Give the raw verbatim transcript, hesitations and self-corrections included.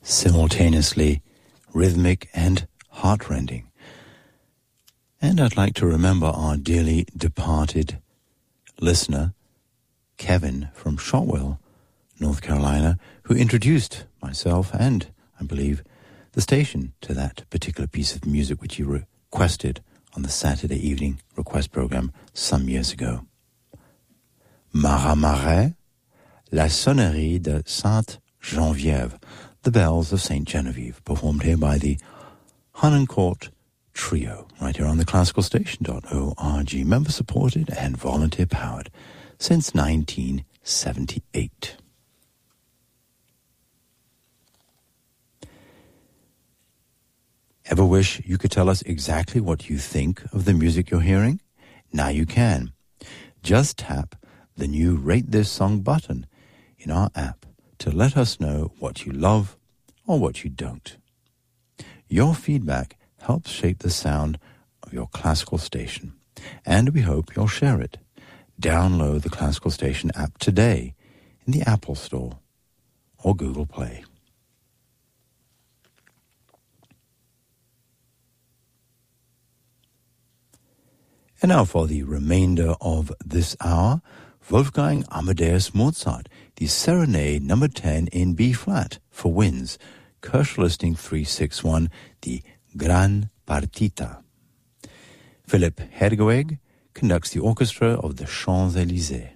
simultaneously rhythmic and heartrending. And I'd like to remember our dearly departed listener, Kevin from Shotwell, North Carolina, who introduced myself and, I believe, the station to that particular piece of music which he requested on the Saturday evening request program some years ago. Marat Marais, La Sonnerie de Sainte-Geneviève, the bells of Saint Genevieve, performed here by the Harnoncourt Trio, right here on the classical station dot org, member-supported and volunteer-powered since nineteen seventy-eight. Ever wish you could tell us exactly what you think of the music you're hearing? Now you can. Just tap the new Rate This Song button in our app to let us know what you love or what you don't. Your feedback helps shape the sound of your classical station, and we hope you'll share it. Download the Classical Station app today in the Apple Store or Google Play. And now for the remainder of this hour, Wolfgang Amadeus Mozart, the Serenade number ten in B-flat for winds, Kirsch listing three six one, the Gran Partita. Philipp Hergeweg conducts the orchestra of the Champs-Élysées.